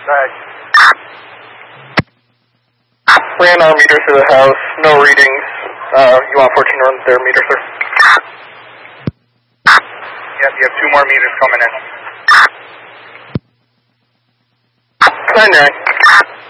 Ran our meter through the house, no readings. You want 14 to run their meter, sir? Yep, you have 2 more meters coming in. 9-9.